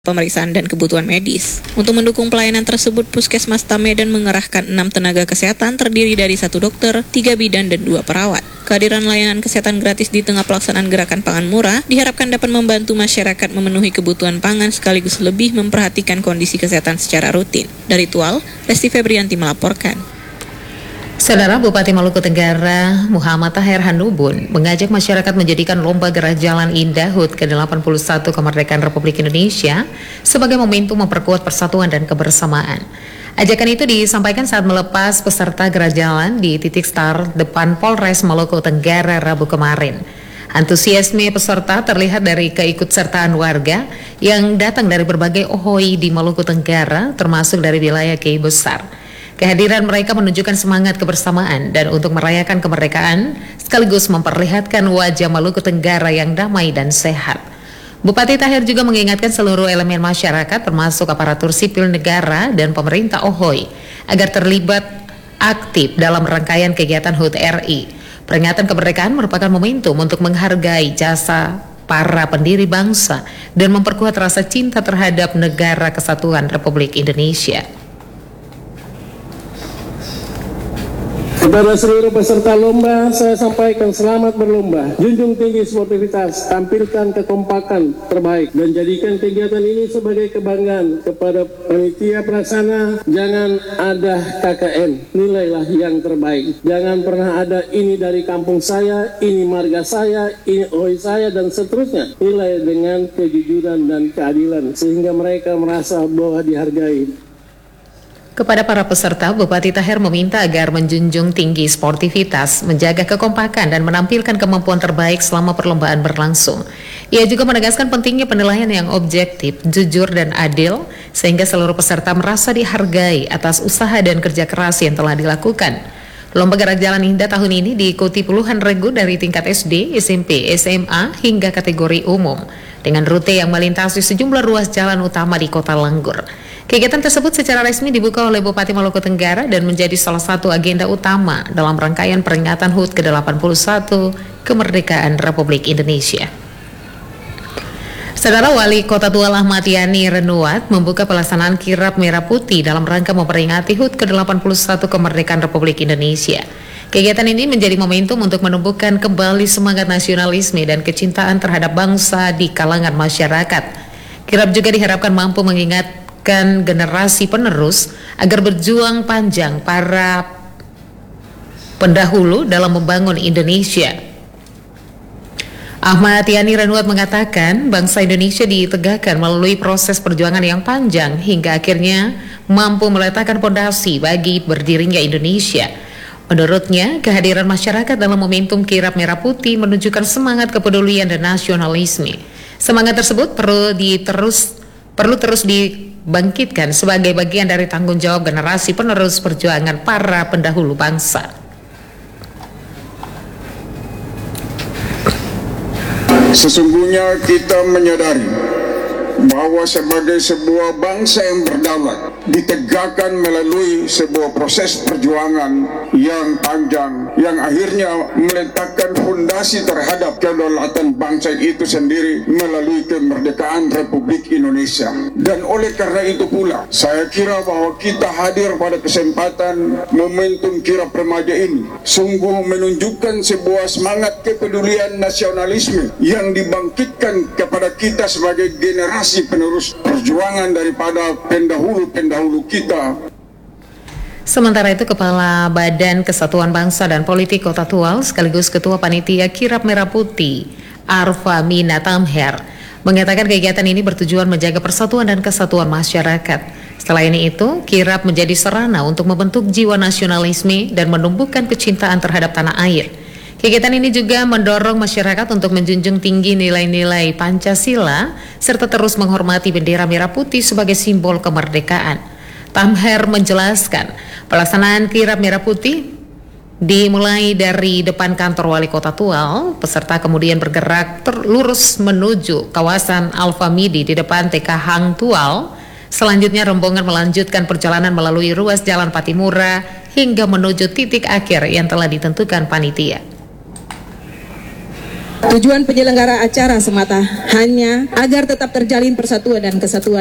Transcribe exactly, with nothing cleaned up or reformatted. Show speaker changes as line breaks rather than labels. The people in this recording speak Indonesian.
pemeriksaan dan kebutuhan medis. Untuk mendukung pelayanan tersebut, Puskesmas Tamedan mengerahkan enam tenaga kesehatan terdiri dari satu dokter, tiga bidan, dan dua perawat. Kehadiran layanan kesehatan gratis di tengah pelaksanaan gerakan pangan murah diharapkan dapat membantu masyarakat memenuhi kebutuhan pangan sekaligus lebih memperhatikan kondisi kesehatan secara rutin. Dari Tual, Lesti Febrianti melaporkan.
Saudara Bupati Maluku Tenggara Muhammad Taher Handubun mengajak masyarakat menjadikan Lomba Gerak Jalan Indah H U T ke delapan puluh satu Kemerdekaan Republik Indonesia sebagai momentum memperkuat persatuan dan kebersamaan. Ajakan itu disampaikan saat melepas peserta gerak jalan di titik start depan Polres Maluku Tenggara Rabu kemarin. Antusiasme peserta terlihat dari keikutsertaan warga yang datang dari berbagai ohoi di Maluku Tenggara termasuk dari wilayah Kei Besar. Kehadiran mereka menunjukkan semangat kebersamaan dan untuk merayakan kemerdekaan sekaligus memperlihatkan wajah Maluku Tenggara yang damai dan sehat. Bupati Taher juga mengingatkan seluruh elemen masyarakat termasuk aparatur sipil negara dan pemerintah Ohoi agar terlibat aktif dalam rangkaian kegiatan H U T R I. Peringatan kemerdekaan merupakan momentum untuk menghargai jasa para pendiri bangsa dan memperkuat rasa cinta terhadap negara kesatuan Republik Indonesia.
Kepada seluruh peserta lomba, saya sampaikan selamat berlomba. Junjung tinggi sportivitas, tampilkan kekompakan terbaik, dan jadikan kegiatan ini sebagai kebanggaan kepada panitia pelaksana. Jangan ada K K N, nilailah yang terbaik. Jangan pernah ada ini dari kampung saya, ini marga saya, ini oi saya, dan seterusnya. Nilai dengan kejujuran dan keadilan, sehingga mereka merasa bahwa dihargai.
Kepada para peserta, Bupati Taher meminta agar menjunjung tinggi sportivitas, menjaga kekompakan, dan menampilkan kemampuan terbaik selama perlombaan berlangsung. Ia juga menegaskan pentingnya penilaian yang objektif, jujur, dan adil, sehingga seluruh peserta merasa dihargai atas usaha dan kerja keras yang telah dilakukan. Lomba Gerak Jalan Indah tahun ini diikuti puluhan regu dari tingkat S D, S M P, S M A, hingga kategori umum, dengan rute yang melintasi sejumlah ruas jalan utama di Kota Langgur. Kegiatan tersebut secara resmi dibuka oleh Bupati Maluku Tenggara dan menjadi salah satu agenda utama dalam rangkaian peringatan H U T ke delapan puluh satu Kemerdekaan Republik Indonesia. Saudara Wali Kota Tual Ahmad Yani Renuat membuka pelaksanaan kirap merah putih dalam rangka memperingati H U T ke delapan puluh satu Kemerdekaan Republik Indonesia. Kegiatan ini menjadi momentum untuk menumbuhkan kembali semangat nasionalisme dan kecintaan terhadap bangsa di kalangan masyarakat. Kirap juga diharapkan mampu mengingat generasi penerus agar berjuang panjang para pendahulu dalam membangun Indonesia. Ahmad Yani Renuat mengatakan bangsa Indonesia ditegakkan melalui proses perjuangan yang panjang hingga akhirnya mampu meletakkan fondasi bagi berdirinya Indonesia. Menurutnya, kehadiran masyarakat dalam momentum kirap merah putih menunjukkan semangat kepedulian dan nasionalisme. Semangat tersebut perlu diterus perlu terus dibangkitkan sebagai bagian dari tanggung jawab generasi penerus perjuangan para pendahulu bangsa.
Sesungguhnya kita menyadari bahwa sebagai sebuah bangsa yang berdaulat ditegakkan melalui sebuah proses perjuangan yang panjang yang akhirnya meletakkan fondasi terhadap kedaulatan bangsa itu sendiri melalui kemerdekaan Republik Indonesia. Dan oleh karena itu pula saya kira bahwa kita hadir pada kesempatan momentum kirap remaja ini sungguh menunjukkan sebuah semangat kepedulian nasionalisme yang dibangkitkan kepada kita sebagai generasi penerus perjuangan daripada pendahulu-pendahulu kita.
Sementara itu, Kepala Badan Kesatuan Bangsa dan Politik Kota Tual sekaligus Ketua Panitia Kirap Merah Putih Arfa Mina Tamher mengatakan kegiatan ini bertujuan menjaga persatuan dan kesatuan masyarakat. Selain itu, kirap menjadi sarana untuk membentuk jiwa nasionalisme dan menumbuhkan kecintaan terhadap tanah air. Kegiatan ini juga mendorong masyarakat untuk menjunjung tinggi nilai-nilai Pancasila serta terus menghormati bendera merah putih sebagai simbol kemerdekaan. Tamher menjelaskan, pelaksanaan kirap merah putih dimulai dari depan kantor Wali Kota Tual. Peserta kemudian bergerak terlurus menuju kawasan Alfamidi di depan T K Hang Tual. Selanjutnya rombongan melanjutkan perjalanan melalui ruas Jalan Patimura hingga menuju titik akhir yang telah ditentukan panitia.
Tujuan penyelenggara acara semata hanya agar tetap terjalin persatuan dan kesatuan